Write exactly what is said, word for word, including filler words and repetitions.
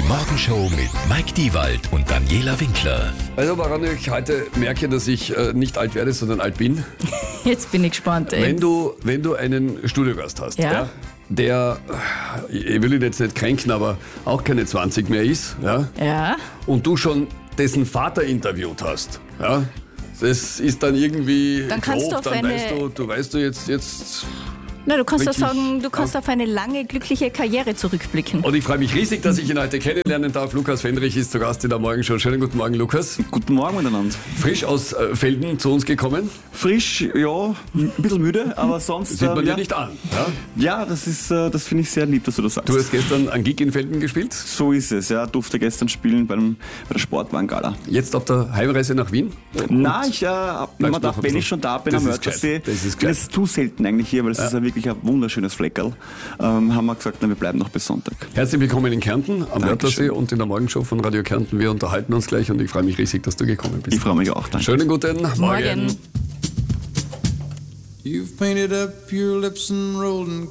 Morgenshow mit Mike Diewald und Daniela Winkler. Also woran ich heute merke, dass ich äh, nicht alt werde, sondern alt bin. Jetzt bin ich gespannt. Ey. Wenn du, wenn du einen Studiogast hast, Ja. ja, der, ich will ihn jetzt nicht kränken, aber auch keine zwanzig mehr ist, ja, Ja. und du schon dessen Vater interviewt hast, ja, das ist dann irgendwie Dann kannst grob, du auf dann eine- weißt du, du weißt du jetzt, jetzt Na, du kannst doch Wirklich? sagen, du kannst auf eine lange, glückliche Karriere zurückblicken. und ich freue mich riesig, dass ich ihn heute kennenlernen darf. Lukas Fendrich ist zu Gast in der Morgenshow. Schönen guten Morgen, Lukas. Guten Morgen miteinander. Frisch aus äh, Velden zu uns gekommen. Frisch, ja, ein bisschen müde, aber sonst... Sieht man ähm, dir ja, nicht an. Ja? ja, das ist, äh, das finde ich sehr lieb, dass du das sagst. Du hast gestern einen Gig in Velden gespielt. So ist es, ja. Durfte gestern spielen beim, bei der Sportwarengala. Jetzt auf der Heimreise nach Wien. Nein, ich äh, hab mir noch gedacht, ein wenn bisschen. ich schon da bin Das am ist Wörthersee, gescheit. Das ist bin gescheit. es zu selten eigentlich hier, weil es ist ja wirklich ein wunderschönes Fleckerl, ähm, haben wir gesagt, na, wir bleiben noch bis Sonntag. Herzlich willkommen in Kärnten am Dankeschön. Wörthersee und in der Morgenshow von Radio Kärnten. Wir unterhalten uns gleich und ich freue mich riesig, dass du gekommen bist. Ich freue mich auch, danke. Schönen guten Morgen. Morgen. You've painted up your lips and rolled and